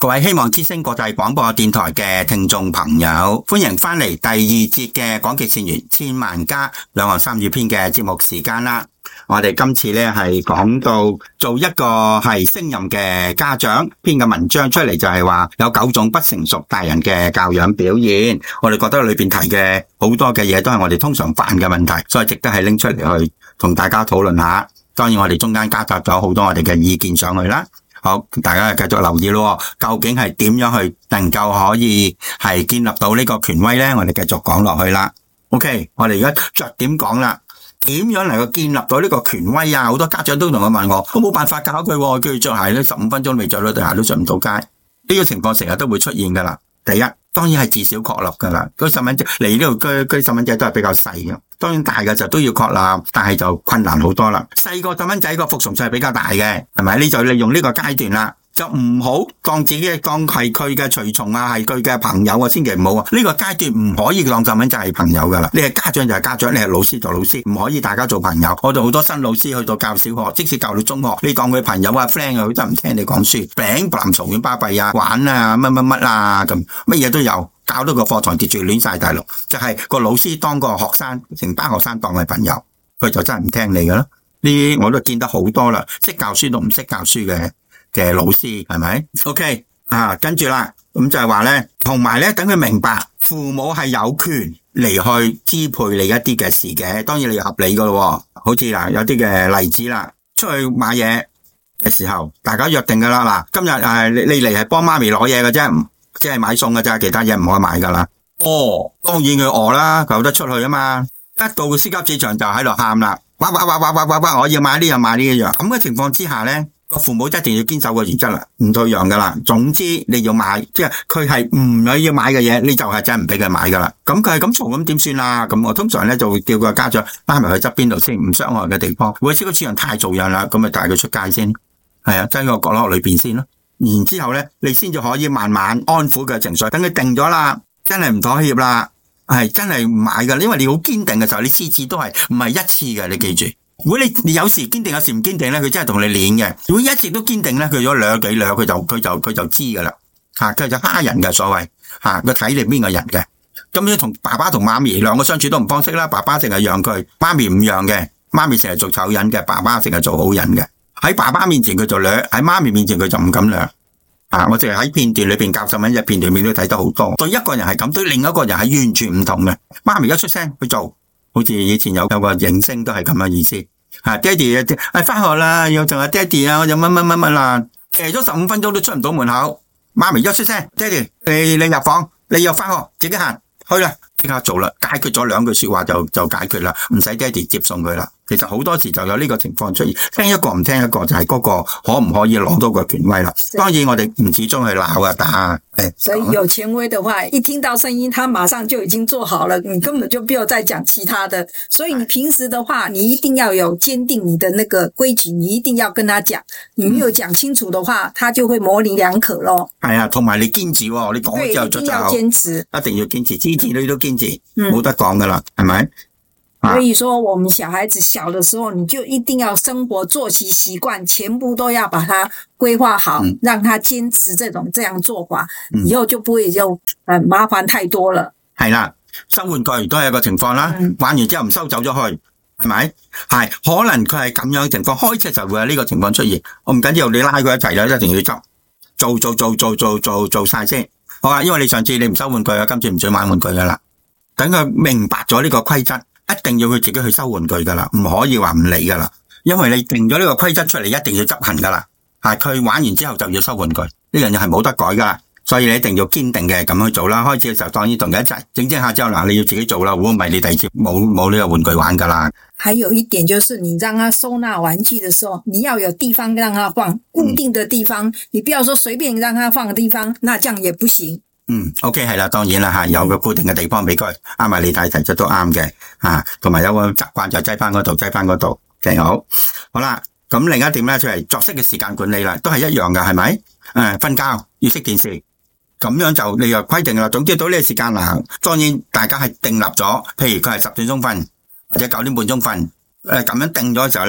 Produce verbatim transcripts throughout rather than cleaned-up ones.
各位希望之聲國際廣播電台嘅聽眾朋友，歡迎翻嚟第二節嘅廣極善緣千萬家兩岸三語篇嘅節目時間啦。我哋今次咧係講到做一個係升任嘅家長編嘅文章出嚟，就係話有九種不成熟大人嘅教養表現。我哋覺得裏邊提嘅好多嘅嘢都係我哋通常犯嘅問題，所以值得係拎出嚟去同大家討論下。當然我哋中間加插咗好多我哋嘅意見上去啦。好，大家繼續留意咯。究竟係點樣去能夠可以係建立到呢個權威呢？我哋繼續講落去啦。OK， 我哋而家着點講啦。點樣能夠建立到呢個權威啊？好多家長都同我問我，我冇辦法教佢，叫佢着鞋咧，十五分鐘未着到對鞋都着唔到街。呢個情況成日都會出現噶啦。第一，當然係自小確立噶啦。嗰細蚊仔嚟呢度，嗰啲細蚊仔都係比較細嘅。當然大嘅就都要確立，但係就困難好多啦。細個細蚊仔個服從性係比較大嘅，係咪？你就利用呢個階段啦，就唔好當自己當係佢嘅隨從啊，係佢嘅朋友啊，千祈唔好啊！呢個階段唔可以當細蚊仔係朋友噶啦。你係家長就係家長，你係老師就老師，唔可以大家做朋友。我哋好多新老師去到教小學，即使教到中學，你當佢朋友啊 friend 啊，佢真係唔聽你講書，餅林嘈亂巴閉啊，玩啊乜乜乜啊咁，乜嘢都有。搞到個課堂秩序亂晒大陸，就係、是、個老師當個學生，成班學生當係朋友，佢就真係唔聽你噶啦。呢啲我都見得好多啦，識教書都唔識教書嘅嘅老師，係咪 ？OK 啊，跟住啦，咁就係話咧，同埋咧，等佢明白父母係有權嚟去支配你一啲嘅事嘅，當然你要合理噶咯。好似嗱，有啲嘅例子啦，出去買嘢嘅時候，大家約定噶啦，嗱，今日誒、呃、你你嚟係幫媽咪攞嘢嘅啫。即係買餸嘅咋，其他嘢唔可以買噶啦。哦，當然佢餓啦，佢有得出去啊嘛。一到個私家市場就喺度喊啦，哇哇哇哇哇哇哇，我要買呢樣買呢樣。咁嘅情況之下咧，個父母一定要堅守個原則啦，唔退讓噶啦。總之你要買，即係佢係唔要買嘅嘢，你就係真係唔俾佢買噶啦。咁佢係咁嘈，咁點算啊？咁我通常咧就會叫個家長拉埋去側邊度先，唔傷害嘅地方。如果超級市場太嘈人啦，咁咪帶佢出街先，係啊，擠個角落裏邊先咯。然之後咧，你先至可以慢慢安撫佢嘅情緒，等佢定咗啦，真係唔妥協啦，係真係唔買噶，因為你好堅定嘅時候，你次次都係唔係一次嘅，你記住。如果你你有時堅定，有時唔堅定咧，佢真係同你練嘅。如果一直都堅定咧，佢咗兩幾兩，佢就佢就佢就知噶啦，吓佢就蝦人嘅所謂，吓佢睇你邊個人嘅。咁樣同爸爸同媽咪兩個相處都唔方式啦，爸爸淨係讓佢，媽咪唔讓嘅，媽咪成日做醜人嘅，爸爸成日做好人嘅。喺爸爸面前佢就掠，喺媽咪面前佢就唔敢掠。啊！我淨係喺片段裏邊教細蚊仔片段裏面都睇得好多。對一個人係咁，對另一個人係完全唔同嘅。媽咪一出聲去做，好似以前有有個影星都係咁嘅意思。啊，爹哋啊，哎翻學啦，又仲係爹哋啊，我就乜乜乜乜啦。騎咗十五分鐘都出唔到門口，媽咪一出聲，爹哋你你入房，你又翻學，自己行去啦，即刻做啦，解決咗兩句說話就就解決啦，唔使爹哋接送佢啦。其實好多時就有呢個情況出現，聽一個唔聽一個就係嗰個可唔可以攞到個權威啦。當然我哋唔始終去鬧啊打啊。 所以有權威的話，一聽到聲音，他馬上就已經做好了，你根本就不要再講其他的。所以你平時的話，你一定要有堅定你的那個規矩，你一定要跟他講。你沒有講清楚的話，他就會模棱兩可咯。係啊，同埋你堅持喎，你講咗之後就一定要堅持， 一定要堅持，支持你都堅持，冇、嗯、得講噶啦，係咪？ 所以說，我們小孩子小的時候，你就一定要生活作息習慣全部都要把它規劃好，嗯、讓他堅持這種這樣做法，嗯、以後就不會有呃麻煩太多了。 係啦，收玩具都係一個情況啦，嗯、玩完之後唔收走咗去，係咪？係可能佢係咁樣嘅情況，開始就會有呢個情況出現。我唔緊要，你拉佢一齊啦，一定要執，做做做做做做做晒先。好啊，因為你上次你唔收玩具啊，今次唔准玩玩具噶啦。等佢明白咗呢個規則。一定要佢自己去收玩具噶啦，唔可以話唔理噶啦，因為你定咗呢個規則出嚟，一定要執行噶啦。係佢玩完之後就要收玩具，呢樣嘢係冇得改噶啦，所以你一定要堅定嘅咁去做啦。開始嘅時候當然同佢一齊整整下之後，嗱你要自己做啦，如果唔係你第二次冇冇呢個玩具玩噶啦。 還有一點就是，你讓他收納玩具的時候，你要有地方讓他放，固定的地方，嗯、你不要說隨便讓他放嘅地方，那這樣也不行。 嗯 ，OK 係啦，當然啦吓，有個固定嘅地方俾佢，啱埋你睇提出都啱嘅吓，同埋有個習慣就擠翻嗰度，擠翻嗰度，幾好。好啦，咁另一點咧就係作息嘅時間管理啦，都係一樣噶，係咪？誒，瞓覺要熄電視，咁樣就你又規定啦。總之到呢個時間啦，當然大家係訂立咗，譬如佢係十點鐘瞓或者九點半鐘瞓，誒咁樣定咗嘅時候咧，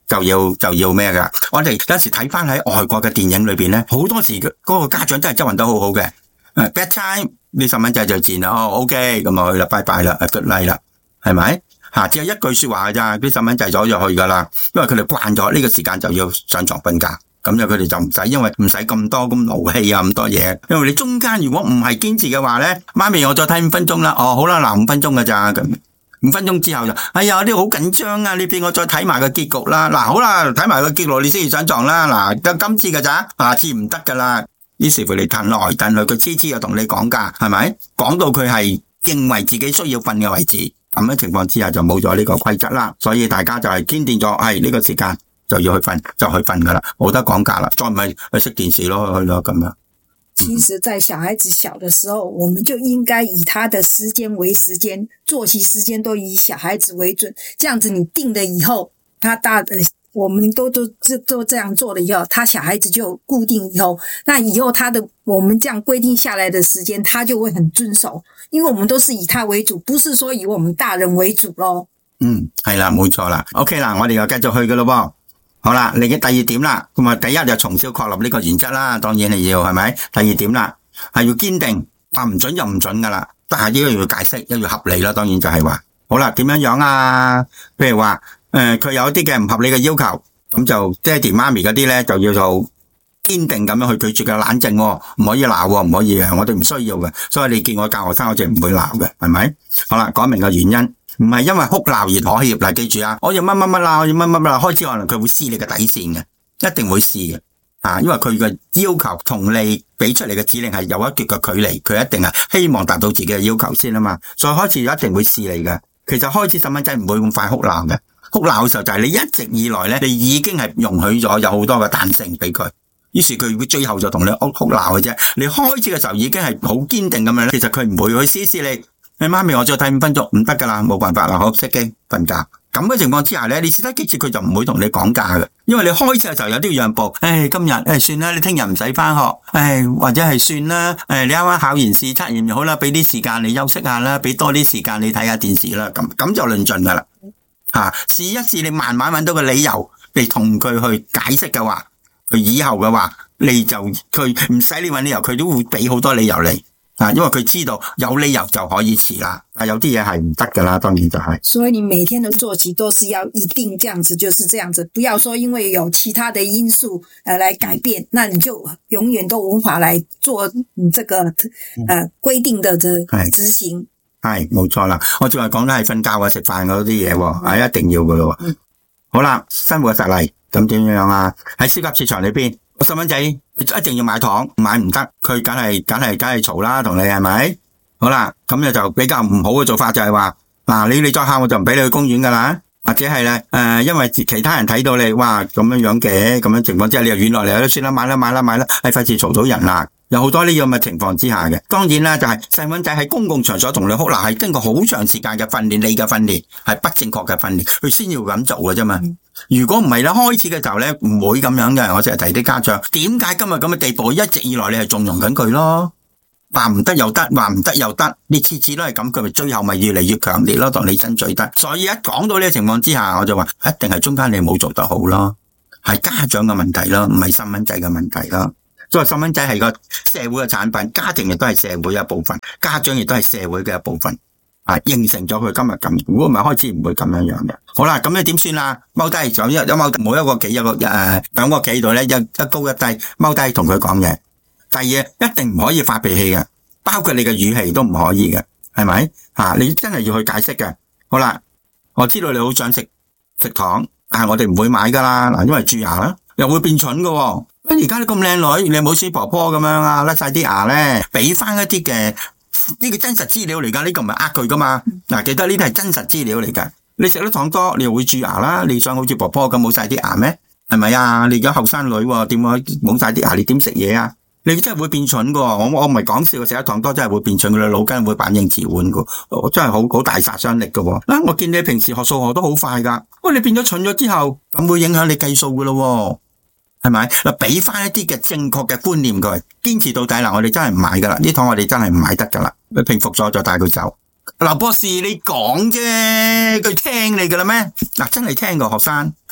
就要就要咩噶？我哋有時睇翻喺外國嘅電影裏邊咧，好多時嗰個家長真係執行得好好嘅。誒 ，bad time，你細蚊仔就賤啦，哦 ，OK，咁啊去啦，拜拜啦 ，good night 啦，係咪？吓，只有一句說話噶咋，啲細蚊仔走咗去噶啦，因為佢哋慣咗呢個時間就要上床瞓覺，咁就佢哋就唔使，因為唔使咁多咁勞氣啊，咁多嘢。因為你中間如果唔係堅持嘅話咧，媽咪我再睇五分鐘啦，哦，好啦，嗱五分鐘噶咋咁。五分鐘之後就，哎呀，呢個好緊張啊！你俾我再睇埋個結局啦。嗱，好啦，睇埋個結局，你先至上床啦。嗱，得今次噶咋，下次唔得噶啦。於是乎你褪來褪去，佢次次又同你講噶，係咪？講到佢係認為自己需要瞓嘅為止，咁嘅情況之下就冇咗呢個規則啦。所以大家就係堅定咗，係呢個時間就要去瞓，就去瞓噶啦，冇得講價啦。再唔係去熄電視咯，去咯咁樣。 其實在小孩子小的時候，我們就應該以他的時間為時間，作息時間都以小孩子為準，這樣子你定了以後，他大的我們都都都這樣做了以後，他小孩子就固定以後，那以後他的我們這樣規定下來的時間，他就會很遵守，因為我們都是以他為主，不是說以我們大人為主咯。 嗯，係啦，冇錯啦。OK 啦，我哋又繼續去噶咯噃。好啦，你嘅第二點啦，咁啊，第一就從小確立呢個原則啦，當然係要，係咪？第二點啦，係要堅定，話唔準就唔準噶啦，但係呢個要解釋，又要合理啦，當然就係話，好啦，點樣樣啊？譬如話，誒、呃，佢有一啲嘅唔合理嘅要求，咁就爹哋媽咪嗰啲咧就要做堅定咁樣去拒絕嘅，冷靜、哦，唔可以鬧、哦，唔可以嘅，我哋唔需要嘅，所以你見我教學生，我哋唔會鬧嘅，係咪？好啦，講明個原因。唔係因為哭鬧而妥協，嗱，記住啊！我要乜乜乜啦，我要乜乜乜啦，開始可能佢會試你嘅底線嘅，一定會試嘅，啊！因為佢嘅要求同你俾出嚟嘅指令係有一段嘅距離，佢一定係希望達到自己嘅要求先啊嘛，所以開始一定會試你嘅。其實開始細蚊仔唔會咁快哭鬧嘅，哭鬧嘅時候就係你一直以來咧，你已經係容許咗有好多嘅彈性俾佢，於是佢會最後就同你哭哭鬧嘅啫。你開始嘅時候已經係好堅定咁樣咧，其實佢唔會去試試你。你媽咪，我再睇五分鐘，唔得噶啦，冇辦法啦，好熄機瞓覺。咁嘅情況之下咧，你試得幾次佢就唔會同你講價嘅，因為你開始嘅時候有啲要讓步。誒、哎，今日誒、哎、算啦，你聽日唔使翻學，誒、哎、或者係算啦，誒、哎、你啱啱考完試測驗好啦，俾啲時間你休息下啦，俾多啲時間你睇下電視啦，咁咁就論盡噶啦。吓、啊，試一試你慢慢揾到個理由，你同佢去解釋嘅話，佢以後嘅話，你就佢唔使你揾理由，佢都會俾好多理由你。啊，因為佢知道有理由就可以遲啦，但有啲嘢係唔得噶啦，當然就係、是。 所以你每天的作息都是要一定這樣子，就是這樣子，不要說因為有其他的因素呃來改變，那你就永遠都無法來做你這個呃規定的這執行。 係冇錯啦，我仲係講緊係瞓覺啊、食飯嗰啲嘢，係一定要噶咯。嗯、好啦，生活實例咁點樣啊？喺超級市場裏邊。我細蚊仔一定要買糖，買唔得，佢梗係梗係梗係嘈啦，同你係咪？好啦，咁咧就比較唔好嘅做法就係話，嗱，你你再喊我就唔俾你去公園噶啦，或者係咧，誒、呃，因為其他人睇到你，哇，咁樣樣嘅，咁樣情況之下，你又軟落嚟，都算啦，買啦買啦買啦，係費事嘈到人啦。有好多呢咁嘅情況之下嘅，當然啦，就係細蚊仔喺公共場所同你哭鬧，係經過好長時間嘅訓練，你嘅訓練係不正確嘅訓練，佢先要咁做嘅啫嘛。嗯、如果唔係咧，開始嘅時候咧唔會咁樣嘅。我成日提啲家長，點解今日咁嘅地步，一直以來你係縱容緊佢咯？話唔得又得，話唔得又得，你次次都係咁，佢咪最後咪越嚟越強烈咯，同你爭取得。所以一講到呢個情況之下，我就話一定係中間你冇做得好咯，係家長嘅問題咯，唔係細蚊仔嘅問題咯。所以細蚊仔係個社會嘅產品，家庭亦都係社會嘅一部分，家長亦都係社會嘅一部分，啊，形成咗佢今日咁。如果唔係開始唔會咁樣樣嘅。好啦，咁你點算啊？踎低就一一踎，每一個企一個誒兩個企度咧，一一高一低，踎低同佢講嘢。第二，一定唔可以發脾氣嘅，包括你嘅語氣都唔可以嘅，係咪？吓、啊，你真係要去解釋嘅。好啦，我知道你好想食食糖，但係我哋唔會買噶啦，嗱，因為蛀牙啦，又會變蠢噶、哦。而家你咁靚女，你冇似婆婆咁樣啊，甩晒啲牙咧，俾翻一啲嘅呢個真實資料嚟噶，呢、這個唔係呃佢噶嘛。嗱、啊，記得呢啲係真實資料嚟噶。你食得糖多，你又會蛀牙啦。你想好似婆婆咁冇晒啲牙咩？係咪啊？你而家後生女，點解冇晒啲牙？你點食嘢啊？你真係會變蠢噶。我我唔係講笑，食得糖多真係會變蠢噶，腦筋會反應遲緩噶，真係好好大殺傷力噶。嗱，我見你平時學數學都好快噶，喂，你變咗蠢咗之後，咁會影響你計數噶咯。係咪嗱？俾翻一啲嘅正確嘅觀念佢，堅持到底啦！我哋真係唔買噶啦，呢糖我哋真係唔買得噶啦。佢平復咗就帶佢走。劉博士，你講啫，佢聽你噶啦咩？嗱，真係聽個學生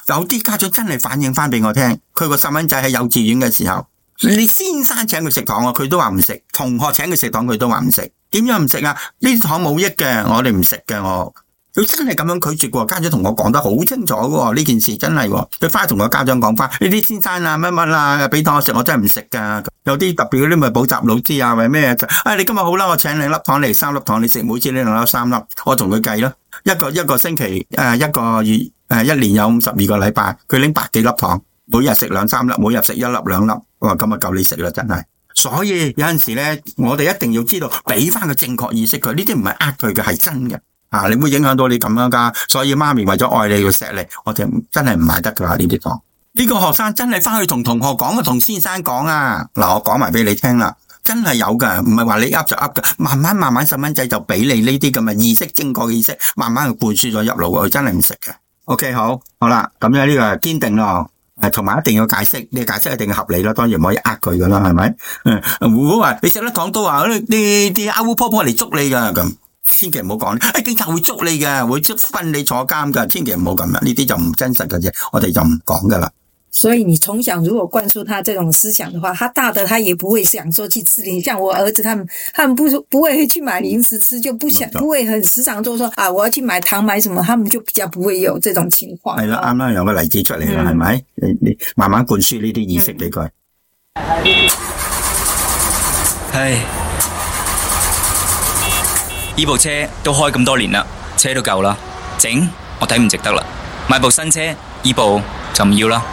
有啲家長真係反映翻俾我聽，佢個細蚊仔喺幼稚園嘅時候，你先生請佢食糖啊，佢都話唔食；同學請佢食糖，佢都話唔食。點樣唔食啊？呢啲糖冇益嘅，我哋唔食嘅我。佢真係咁樣拒絕嘅，家長同我講得好清楚嘅，呢件事真係，佢翻去同個家長講翻，呢啲先生啊乜乜啦，俾糖我食，我真係唔食噶。有啲特別嗰啲咪補習老師啊，或者咩啊，哎你今日好啦，我請你粒糖嚟，三粒糖你食，每次呢兩粒三粒，我同佢計咯，一個一個星期誒一個月誒一年有五十二個禮拜，佢拎百幾粒糖，每日食兩三粒，每日食一粒兩粒，我話咁啊夠你食啦，真係。所以有陣時咧，我哋一定要知道俾翻個正確意識佢，呢啲唔係呃佢嘅，係真嘅。啊！你會影響到你咁樣噶，所以媽咪為咗愛你要錫你，我哋真係唔買得噶啦呢啲糖。呢個學生真係翻去同同學講啊，同先生講啊。嗱，我講埋俾你聽啦，真係有噶，唔係話你噏就噏噶，慢慢慢慢細蚊仔就俾你呢啲咁嘅意識，正確嘅意識，慢慢去灌輸咗入腦，佢真係唔食嘅。OK， 好，好啦，咁樣呢個係堅定咯，誒，同埋一定要解釋，你解釋一定要合理啦，當然唔可以呃佢噶啦，係咪？嗯，如果話你食得糖都話呢啲阿烏婆婆嚟捉你噶咁。千祈唔好講，誒，警察會捉你嘅，會捉分你坐監嘅，千祈唔好咁樣，呢啲就唔真實嘅嘢，我哋就唔講噶啦。 所以你從小如果灌輸他這種思想的話，他大的他也不會想說去吃零食。像我兒子他們，他們不不會去買零食吃，就不想不會很時常就說啊，我要去買糖買什麼，他們就比較不會有這種情況。係啦，啱啦，有個例子出嚟啦，係咪？你你慢慢灌輸呢啲意識俾佢。 唉。呢部車都開咁多年啦，車都夠啦，整我睇唔值得啦，買部新車，呢部就唔要啦。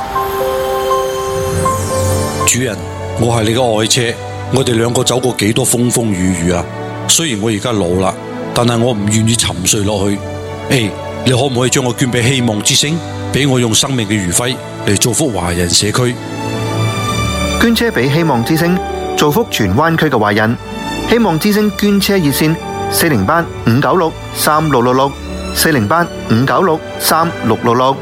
主人，我係你嘅愛車，我哋兩個走過幾多風風雨雨啊！雖然我而家老啦，但係我唔願意沉睡落去。誒，你可唔可以將我捐俾希望之星，俾我用生命嘅餘暉嚟造福華人社區？ 捐車俾希望之星，造福荃灣區嘅華人。希望之星捐車熱線。四零八五九六三六六六，四零八五九六三六六六。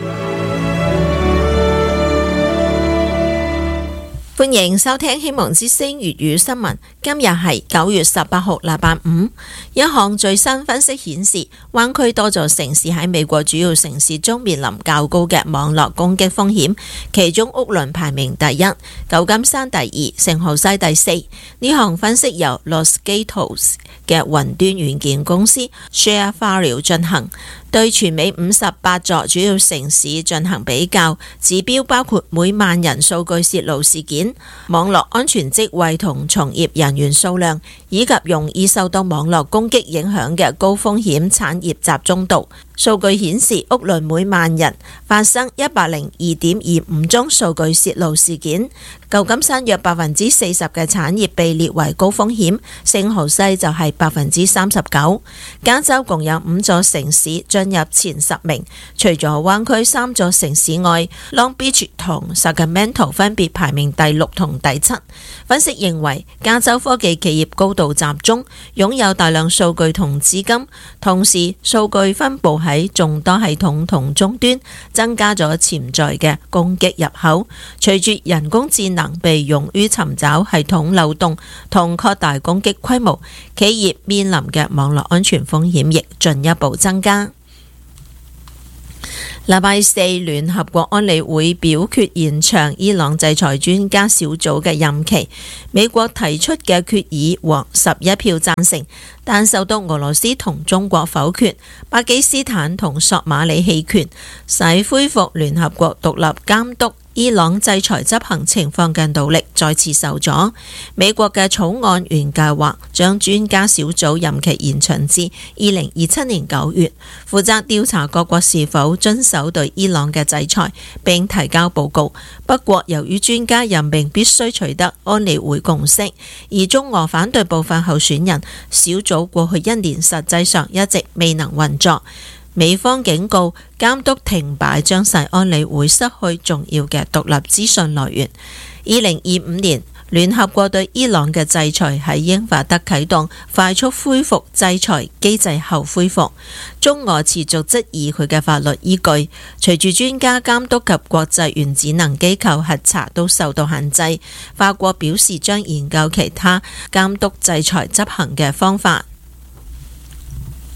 歡迎收聽希望之聲粵語新聞。今日係九月十八號，禮拜五。一項最新分析顯示，灣區多座城市喺美國主要城市中面臨較高嘅網絡攻擊風險，其中屋崙排名第一，舊金山第二，聖荷西第四。呢項分析由 Los Gatos 嘅雲端軟件公司 ShareFile 進行，對全美五十八座主要城市進行比較，指標包括每萬人數據洩露事件、網絡安全職位同從業人員數量，以及容易受到網絡攻擊影響嘅高風險產業集中度。數據顯示，屋崙每萬人發生一百零二點二五宗數據洩露事件。舊金山約百分之四十嘅產業被列為高風險，聖荷西就係百分之三十九。加州共有五座城市進入前十名，除咗灣區三座城市外 ，Long Beach 同 Sacramento 分別排名第六同第七。分析認為，加州科技企業高度集中，擁有大量數據同資金，同時數據分佈喺眾多系統同終端，增加咗潛在嘅攻擊入口。隨住人工智能被用於尋找系統漏洞同擴大攻擊規模，企業面臨嘅網絡安全風險亦進一步增加。禮拜四，聯合國安理會表決延長伊朗制裁專家小組嘅任期。美國提出嘅決議獲十一票贊成，但受到俄羅斯同中國否決，巴基斯坦同索馬里棄權，使恢復聯合國獨立監督伊朗制裁執行情況嘅努力再次受阻。美國嘅草案原計劃將專家小組任期延長至二零二七年九月，負責調查各國是否遵守對伊朗嘅制裁，並提交報告。不過，由於專家任命必須取得安理會共識，而中俄反對部分候選人，小組過去一年實際上一直未能運作。美方警告，監督停擺將使安理會失去重要嘅獨立資訊來源。二零二五年，聯合國對伊朗嘅制裁喺英法德啟動快速恢復制裁機制後恢復。中俄持續質疑佢嘅法律依據。隨住專家監督及國際原子能機構核查都受到限制，法國表示將研究其他監督制裁執行嘅方法。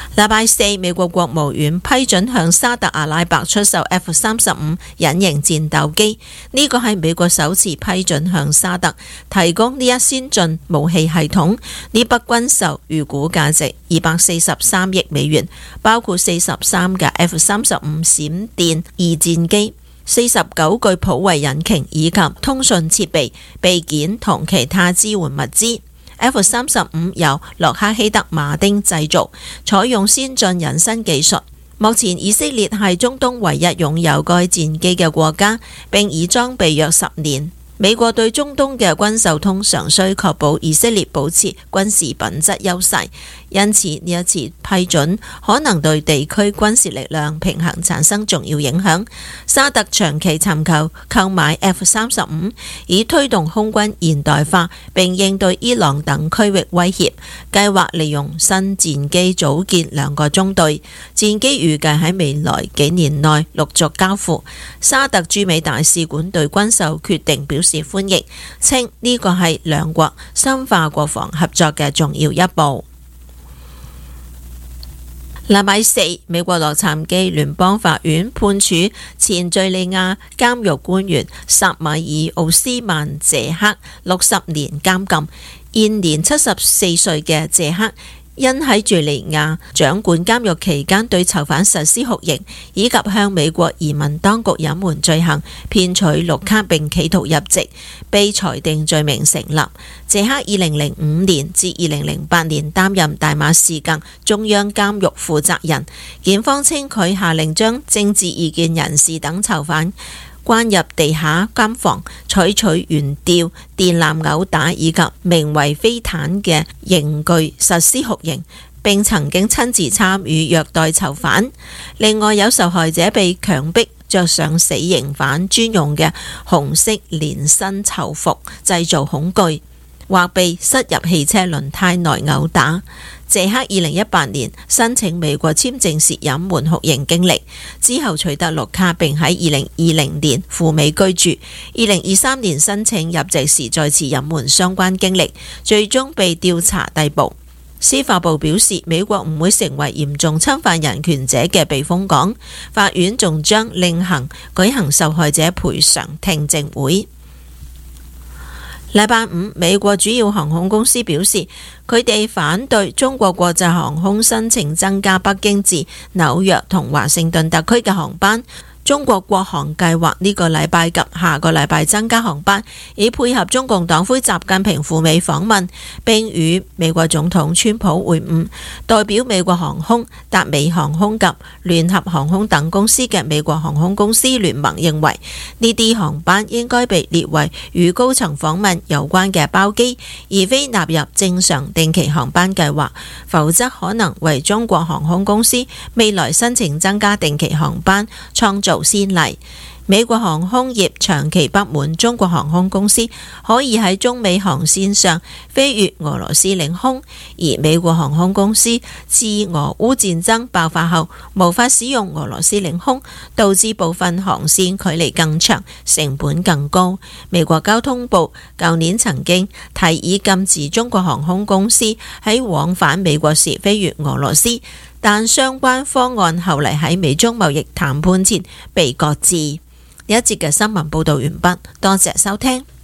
禮拜四，美國國務院批准向沙特阿拉伯出售 F 三十五隱形戰鬥機，呢個係美國首次批准向沙特提供呢一先進武器系統。呢筆軍售預估價值二百四十三億美元，包括四十三架 F 三十五閃電二戰機、四十九具普惠引擎以及通訊設備、備件同其他支援物資。F 三十五由洛克希德馬丁製造，採用先進隱身技術。目前以色列係中東唯一擁有該戰機嘅國家，並已裝備約十年。美國對中東嘅軍售通常需確保以色列保持軍事品質優勢，因此呢一次批准可能對地區軍事力量平衡產生重要影響。沙特長期尋求購買 F 三十五，以推動空軍現代化並應對伊朗等區域威脅，計劃利用新戰機組建兩個中隊，戰機預計喺未來幾年內陸續交付。沙特駐美大使館對軍售決定表示歡迎，稱呢個係兩國深化國防合作嘅重要一步。禮拜四，美國洛杉磯聯邦法院判處前敘利亞監獄官員薩米爾奧斯曼謝克六十年監禁，現年七十四歲嘅謝克因喺敘利亞掌管監獄期間對囚犯實施酷刑，以及向美國移民當局隱瞞罪行、騙取綠卡並企圖入籍，被裁定罪名成立。謝克二零零五年至二零零八年擔任大馬士革中央監獄負責人。檢方稱佢下令將政治異見人士等囚犯關入地下監房，採取懸吊、電纜毆打以及名為飛毯嘅刑具實施酷刑，並曾經親自參與虐待囚犯。另外有受害者被強迫着上死刑犯專用嘅紅色連身囚服，製造恐懼，或被塞入汽車輪胎內毆打。謝克二零一八年申請美國簽證時隱瞞酷刑經歷，之後取得綠卡並喺二零二零年赴美居住。二零二三年申請入籍時再次隱瞞相關經歷，最終被調查逮捕。司法部表示，美國唔會成為嚴重侵犯人權者嘅避風港。法院仲將另行舉行受害者賠償聽證會。禮拜五，美國主要航空公司表示，佢哋反對中國國際航空申請增加北京至紐約同華盛頓特區嘅航班。中國國航計劃呢個禮拜及下個禮拜增加航班，以配合中共黨魁習近平赴美訪問，並與美國總統川普會晤。代表美國航空、達美航空及聯合航空等公司嘅美國航空公司聯盟認為，呢啲航班應該被列為與高層訪問有關嘅包機，而非納入正常定期航班計劃，否則可能為中國航空公司未來申請增加定期航班創造先例。美國航空業長期不滿中國航空公司可以喺中美航線上飛越俄羅斯領空，而美國航空公司自俄烏戰爭爆發後無法使用俄羅斯領空，導致部分航線距離更長，成本更高。美國交通部舊年曾經提議禁止中國航空公司喺往返美國時飛越俄羅斯，但相關方案後嚟喺美中貿易談判前被擱置。呢一節嘅新聞報道完畢，多謝收聽。